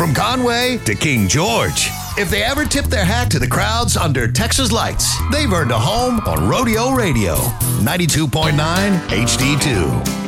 From Conway to King George. If they ever tip their hat to the crowds under Texas lights, they've earned a home on Rodeo Radio. 92.9 HD2.